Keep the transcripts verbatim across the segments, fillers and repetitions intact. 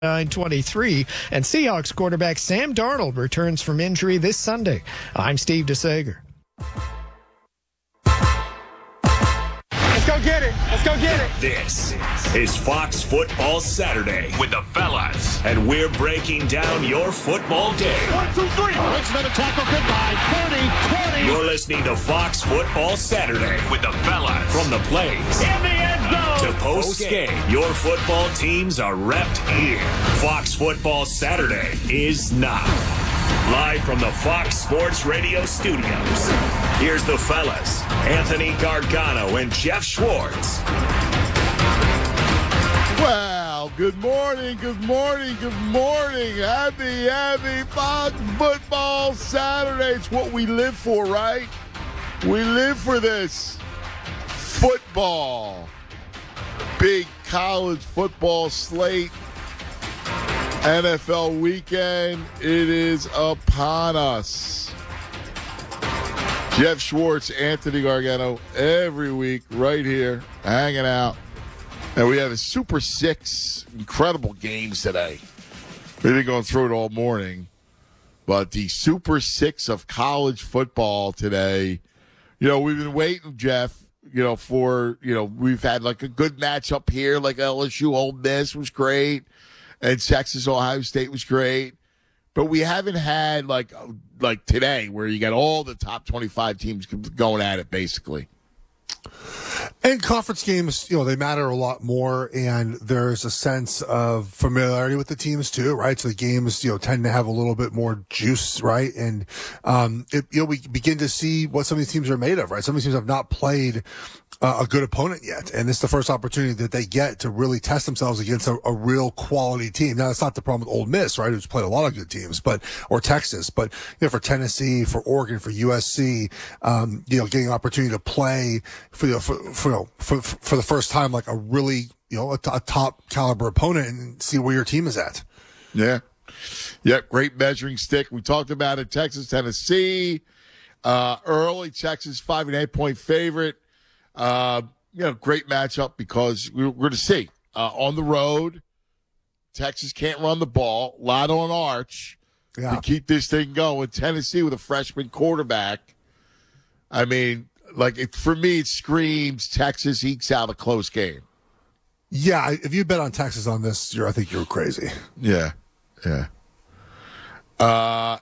nine twenty-three, and Seahawks quarterback Sam Darnold returns from injury this Sunday. I'm Steve DeSager. Let's go get it. Let's go get it. This is Fox Football Saturday with the fellas, and we're breaking down your football day. One, two, three. Richmond tackle goodbye. thirty, twenty. You're listening to Fox Football Saturday with the fellas. From the plays In the end zone. to post-game, your football teams are repped here. Fox Football Saturday is now. Live from the Fox Sports Radio studios, here's the fellas, Anthony Gargano and Jeff Schwartz. Well, good morning, good morning, good morning. Happy, happy Fox Football Saturday. It's what we live for, right? We live for this. Football. Big college football slate. N F L weekend, it is upon us. Jeff Schwartz, Anthony Gargano, every week right here, hanging out. And we have a Super Six, incredible games today. We've been going through it all morning. But the Super Six of college football today, you know, we've been waiting, Jeff, you know, for, you know, we've had like a good matchup here, like L S U Ole Miss was great. And Texas, Ohio State was great. But we haven't had, like, like today, where you got all the top twenty-five teams going at it, basically. And conference games, you know, they matter a lot more, and there's a sense of familiarity with the teams too, right? So the games, you know, tend to have a little bit more juice, right? And, um, it, you know, we begin to see what some of these teams are made of, right? Some of these teams have not played uh, a good opponent yet, and this is the first opportunity that they get to really test themselves against a, a real quality team. Now, that's not the problem with Ole Miss, right? Who's played a lot of good teams, but, or Texas, but, you know, for Tennessee, for Oregon, for U S C, um, you know, getting an opportunity to play for, you know, for, for, you know, for, for the first time, like a really, you know, a, t- a top caliber opponent, and see where your team is at. Yeah. Yeah, great measuring stick. We talked about it. Texas, Tennessee, uh, early Texas, five and eight point favorite. Uh, you know, great matchup because we're, we're going to see uh, on the road. Texas can't run the ball. A lot on Arch Yeah. to keep this thing going. Tennessee with a freshman quarterback. I mean, like, it, for me, it screams Texas ekes out a close game. Yeah. If you bet on Texas on this, you're, I think you're crazy. Yeah. Yeah. Uh,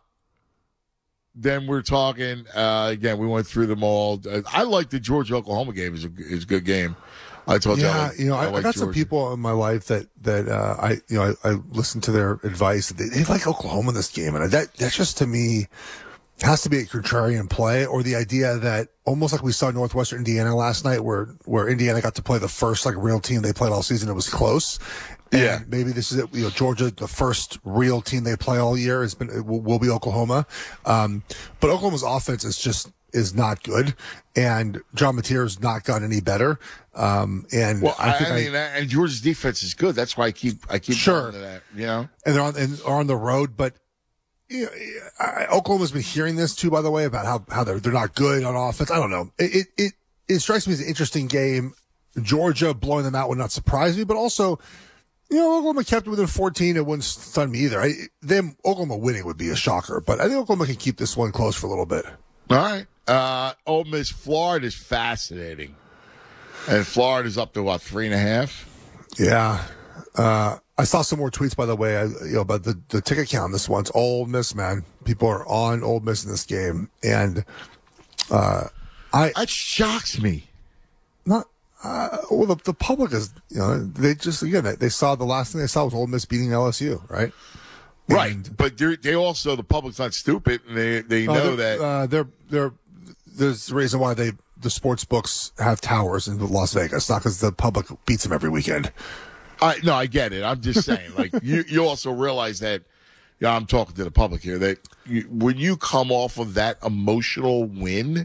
then we're talking, uh, again, we went through them all. I like the Georgia-Oklahoma game. Is a, is a good game. I told yeah, you. I like, you know, I, I, I like got Georgia. some people in my life that that uh, I, you know, I, I listened to their advice. They, they like Oklahoma in this game, and that that's just to me has to be a contrarian play, or the idea that almost like we saw Northwestern Indiana last night, where where Indiana got to play the first like real team they played all season. It was close. And Yeah. maybe this is it. You know, Georgia, the first real team they play all year has been it will, will be Oklahoma. Um, but Oklahoma's offense is just is not good, and John Mateer's not gotten any better. Um, and Well, I I, think I I, mean, and Georgia's defense is good. That's why I keep I keep Sure. going to that. You know. and they're on and are on the road, but you know, I, Oklahoma's been hearing this too, by the way, about how, how they're they're not good on offense. I don't know. It, it it it strikes me as an interesting game. Georgia blowing them out would not surprise me, but also, you know, Oklahoma kept it within fourteen. It wouldn't stun me either. I, them Oklahoma winning would be a shocker, but I think Oklahoma can keep this one close for a little bit. All right. Uh, Ole Miss, Florida is fascinating, and Florida's up to what, three and a half? Yeah. Uh, I saw some more tweets, by the way, I, you know, about the, the ticket count. This one's Ole Miss, man. People are on Ole Miss in this game, and uh, I That shocks me. not. Uh, well, the, the public is, you know, they just again they, they saw the last thing they saw was Ole Miss beating L S U, right? Right, And, but they're, they also the public's not stupid, and they they uh, know they're, that. uh, they're they're there's a reason why they the sports books have towers in Las Vegas, not because the public beats them every weekend. I no, I get it. I'm just saying, like you, you also realize that. Yeah, I'm talking to the public here. That you, when you come off of that emotional win,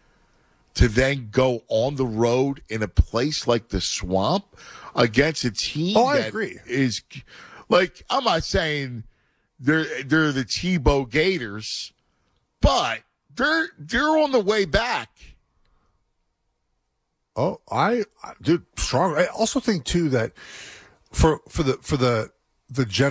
to then go on the road in a place like the Swamp against a team Oh, I that agree. is like, I'm not saying they're they're the Tebow Gators, but they're they're on the way back. Oh, I, I dude, strong. I also think too that for for the for the the gen